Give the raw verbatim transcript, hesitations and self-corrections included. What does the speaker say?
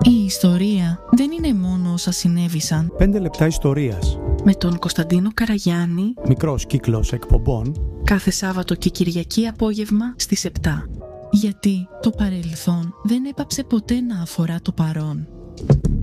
Η ιστορία δεν είναι μόνο όσα συνέβησαν. Πέντε λεπτά ιστορίας. Με τον Κωνσταντίνο Καραγιάννη. Μικρός κύκλος εκπομπών. Κάθε Σάββατο και Κυριακή απόγευμα στις επτά. Γιατί το παρελθόν δεν έπαψε ποτέ να αφορά το παρόν.